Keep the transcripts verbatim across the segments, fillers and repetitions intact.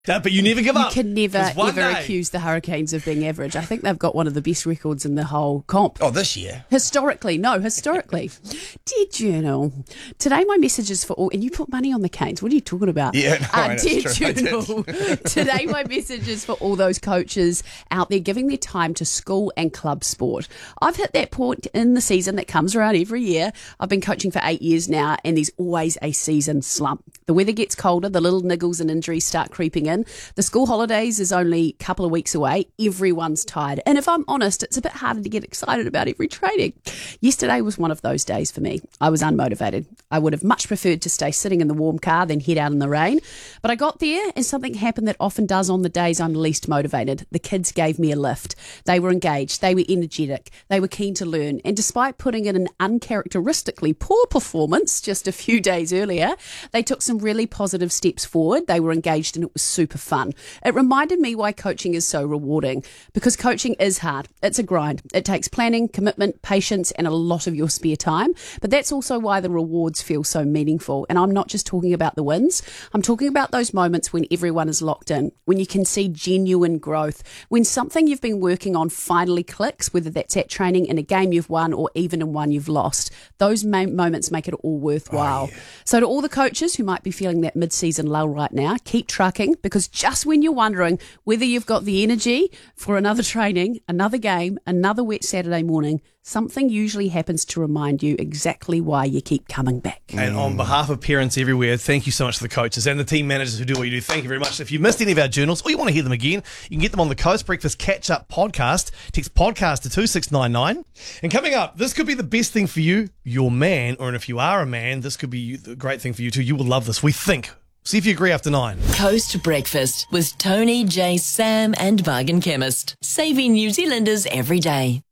Uh, but you never give You up. can never, There's one ever day. accuse the Hurricanes of being average. I think they've got one of the best records in the whole comp. Oh, this year. Historically, no, historically. Dear Journal, today my message is for all, and you put money on the Canes. What are you talking about? Yeah, no, uh, I know, Dear it's true, I did. Journal, today my message is for all those coaches out there giving their time to school and club sport. I've hit that point in the season that comes around every year. I've been coaching for eight years now, and there's always a season slump. The weather gets colder, the little niggles and injuries start creeping in. The school holidays is only a couple of weeks away. Everyone's tired. And if I'm honest, it's a bit harder to get excited about every training. Yesterday was one of those days for me. I was unmotivated. I would have much preferred to stay sitting in the warm car than head out in the rain. But I got there and something happened that often does on the days I'm least motivated. The kids gave me a lift. They were engaged. They were energetic. They were keen to learn. And despite putting in an uncharacteristically poor performance just a few days earlier, they took some really positive steps forward. They were engaged and it was super fun. It reminded me why coaching is so rewarding, because coaching is hard. It's a grind. It takes planning, commitment, patience, and a lot of your spare time. But that's also why the rewards feel so meaningful. And I'm not just talking about the wins. I'm talking about those moments when everyone is locked in, when you can see genuine growth, when something you've been working on finally clicks, whether that's at training, in a game you've won, or even in one you've lost. Those ma- moments make it all worthwhile. Oh, yeah. So to all the coaches who might be feeling that mid-season lull right now, keep trucking, because just when you're wondering whether you've got the energy for another training, another game, another wet Saturday morning, something usually happens to remind you exactly why you keep coming back. And on behalf of parents everywhere, thank you so much to the coaches and the team managers who do what you do. Thank you very much. If you missed any of our journals or you want to hear them again, you can get them on the Coast Breakfast Catch-Up podcast. Text podcast to two six nine nine. And coming up, this could be the best thing for you, your man, or if you are a man, this could be the great thing for you too. You will love this, we think. See if you agree after nine. Coast Breakfast with Tony, Jay, Sam and Bargain Chemist. Saving New Zealanders every day.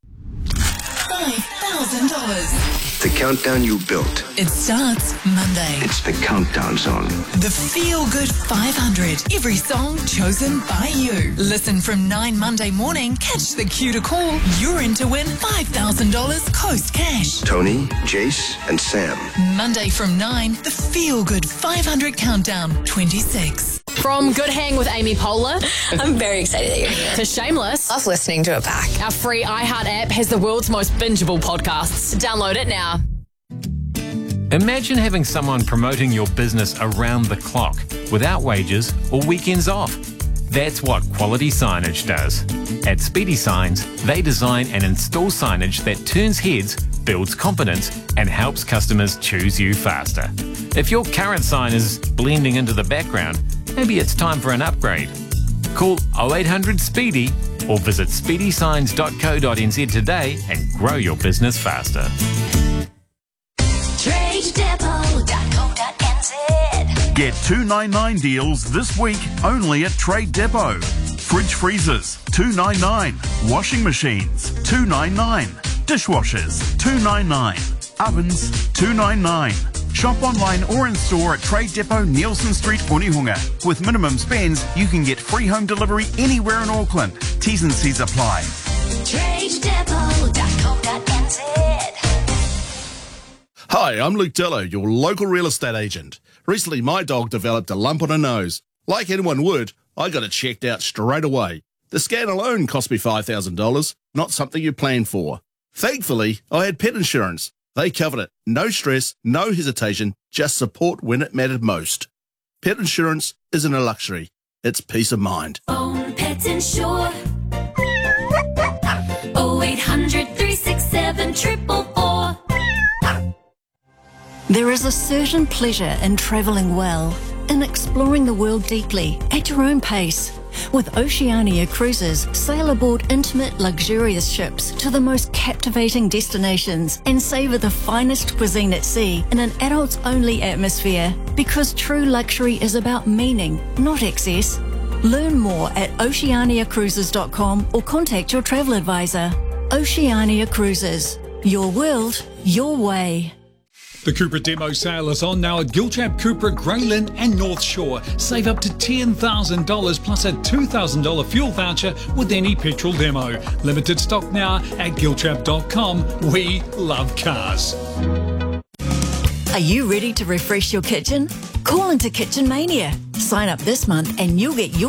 five thousand dollars. The countdown you built. It starts Monday. It's the countdown song. The Feel Good five hundred. Every song chosen by you. Listen from nine Monday morning. Catch the cue to call. You're in to win five thousand dollars Coast Cash. Tony, Jace, and Sam. Monday from nine. The Feel Good five hundred Countdown twenty-six. From Good Hang with Amy Poehler I'm very excited that you're here. to Shameless, Love listening to it back. our free iHeart app has the world's most bingeable podcasts. Download it now. Imagine having someone promoting your business around the clock, without wages or weekends off. That's what Quality Signage does. At Speedy Signs, they design and install signage that turns heads, builds confidence, and helps customers choose you faster. If your current sign is blending into the background, maybe it's time for an upgrade. Call oh eight hundred SPEEDY or visit speedy signs dot co dot n z today and grow your business faster. trade depot dot co dot n z. Get two ninety-nine deals this week only at Trade Depot. Fridge freezers, two ninety-nine. Washing machines, two ninety-nine. Dishwashers, two ninety-nine. Ovens, two ninety-nine. Shop online or in store at Trade Depot, Nielsen Street, Onehunga. With minimum spends, you can get free home delivery anywhere in Auckland. T's and C's apply. trade depot dot co dot n z. Hi, I'm Luke Dillo, your local real estate agent. Recently, my dog developed a lump on her nose. Like anyone would, I got it checked out straight away. The scan alone cost me five thousand dollars, not something you plan for. Thankfully, I had pet insurance. They covered it. No stress, no hesitation, just support when it mattered most. Pet insurance isn't a luxury. It's peace of mind. Own Pet Insure. oh eight hundred, three six seven, four four four. There is a certain pleasure in travelling well, in exploring the world deeply, at your own pace. With Oceania Cruises, sail aboard intimate, luxurious ships to the most captivating destinations and savour the finest cuisine at sea in an adults-only atmosphere. Because true luxury is about meaning, not excess. Learn more at oceania cruises dot com or contact your travel advisor. Oceania Cruises. Your world, your way. The Cupra demo sale is on now at Gilchap, Cupra, Greylin and North Shore. Save up to ten thousand dollars plus a two thousand dollars fuel voucher with any petrol demo. Limited stock now at gilchap dot com. We love cars. Are you ready to refresh your kitchen? Call into Kitchen Mania. Sign up this month and you'll get your